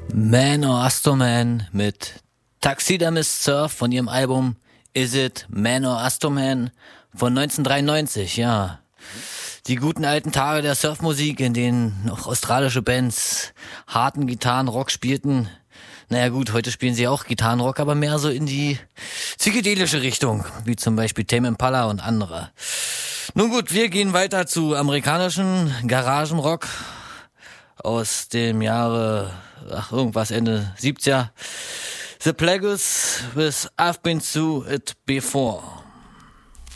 Man or Astroman mit Taxidermist Surf von ihrem Album Is It Man or Astroman von 1993, ja. Die guten alten Tage der Surfmusik, in denen noch australische Bands harten Gitarrenrock spielten. Naja gut, heute spielen sie auch Gitarrenrock, aber mehr so in die psychedelische Richtung, wie zum Beispiel Tame Impala und andere. Nun gut, wir gehen weiter zu amerikanischen Garagenrock aus dem Jahre, irgendwas Ende 70er. The Plagueis with I've Been Through It Before.